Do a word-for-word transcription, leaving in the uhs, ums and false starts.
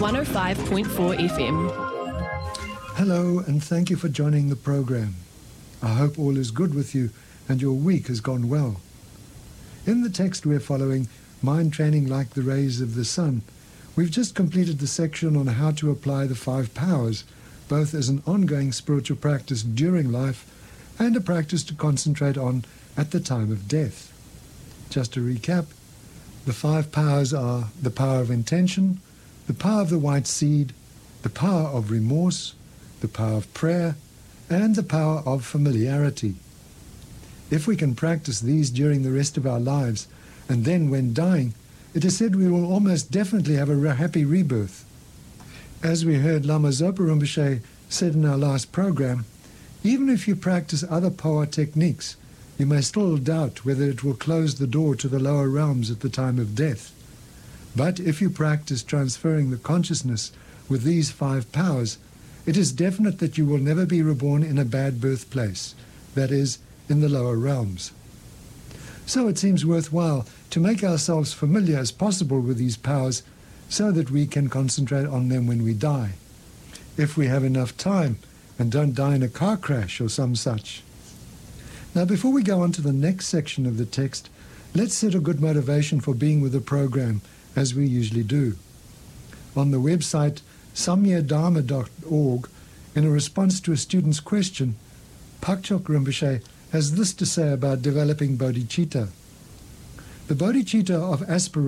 one oh five point four F M. Hello, and thank you for joining the program. I hope all is good with you and your week has gone well. In the text we're following, Mind Training Like the Rays of the Sun, we've just completed the section on how to apply the five powers, both as an ongoing spiritual practice during life and a practice to concentrate on at the time of death. Just to recap, the five powers are the power of intention, the power of the white seed, the power of remorse, the power of prayer, and the power of familiarity. If we can practice these during the rest of our lives, and then when dying, it is said we will almost definitely have a happy rebirth. As we heard Lama Zopa Rinpoche said in our last program, even if you practice other power techniques, you may still doubt whether it will close the door to the lower realms at the time of death. But if you practice transferring the consciousness with these five powers, it is definite that you will never be reborn in a bad birthplace, that is, in the lower realms. So it seems worthwhile to make ourselves familiar as possible with these powers so that we can concentrate on them when we die, if we have enough time and don't die in a car crash or some such. Now, before we go on to the next section of the text, let's set a good motivation for being with the program, as we usually do. On the website samyadharma dot org, in a response to a student's question, Pakchok Rinpoche has this to say about developing bodhicitta. The bodhicitta of aspiration